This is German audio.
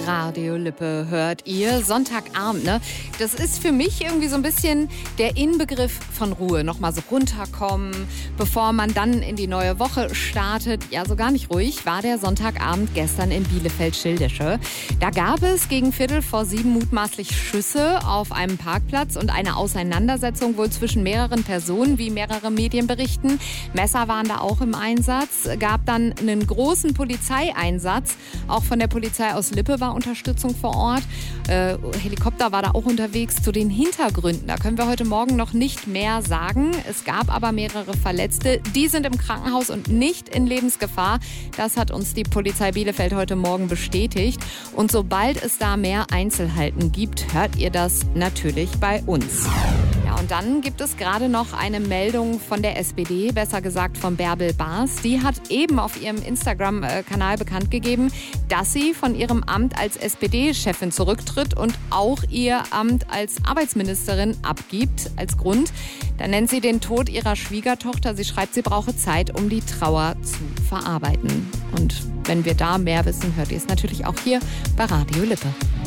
Radio Lippe hört ihr. Sonntagabend, ne? Das ist für mich irgendwie so ein bisschen der Inbegriff von Ruhe. Nochmal so runterkommen, bevor man dann in die neue Woche startet. Ja, so gar nicht ruhig war der Sonntagabend gestern in Bielefeld-Schildische. Da gab es gegen 6:15 mutmaßlich Schüsse auf einem Parkplatz und eine Auseinandersetzung wohl zwischen mehreren Personen, wie mehrere Medien berichten. Messer waren da auch im Einsatz. Gab dann einen großen Polizeieinsatz. Auch von der Polizei aus Lippe war Unterstützung vor Ort. Helikopter war da auch unterwegs. Zu den Hintergründen, da können wir heute Morgen noch nicht mehr sagen. Es gab aber mehrere Verletzte. Die sind im Krankenhaus und nicht in Lebensgefahr. Das hat uns die Polizei Bielefeld heute Morgen bestätigt. Und sobald es da mehr Einzelheiten gibt, hört ihr das natürlich bei uns. Ja, und dann gibt es gerade noch eine Meldung von der SPD, besser gesagt von Bärbel Baas. Die hat eben auf ihrem Instagram-Kanal bekannt gegeben, dass sie von ihrem Amt als SPD-Chefin zurücktritt und auch ihr Amt als Arbeitsministerin abgibt als Grund. Da nennt sie den Tod ihrer Schwiegertochter. Sie schreibt, sie brauche Zeit, um die Trauer zu verarbeiten. Und wenn wir da mehr wissen, hört ihr es natürlich auch hier bei Radio Lippe.